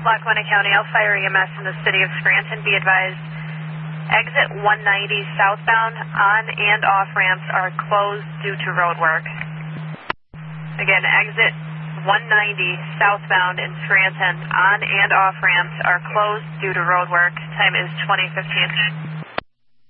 Lackawanna County, I'll fire EMS in the city of Scranton. Be advised, exit 190 southbound on and off ramps are closed due to road work. Again, exit 190 southbound in Scranton on and off ramps are closed due to road work. Time is 20:15.